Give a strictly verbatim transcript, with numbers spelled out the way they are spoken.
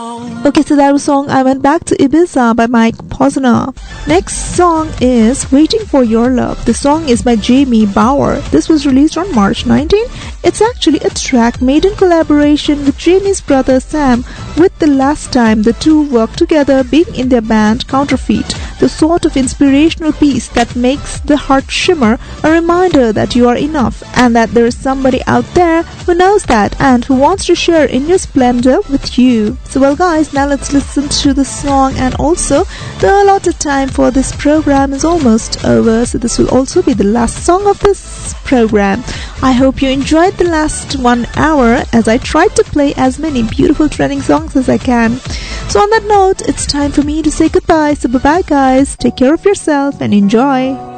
Okay, so that was song I Went Back to Ibiza by Mike Posner. Next song is Waiting for Your Love. The song is by Jamie Bauer. This was released on March nineteenth. It's actually a track made in collaboration with Jamie's brother Sam, with the last time the two worked together being in their band Counterfeit. The sort of inspirational piece that makes the heart shimmer, a reminder that you are enough and that there is somebody out there who knows that and who wants to share in your splendor with you. So well guys, now let's listen to the song, and also the allotted time for this program is almost over, so this will also be the last song of this program. I hope you enjoyed the last one hour as I tried to play as many beautiful trending songs as I can. So on that note, it's time for me to say goodbye. So bye bye guys, take care of yourself and enjoy.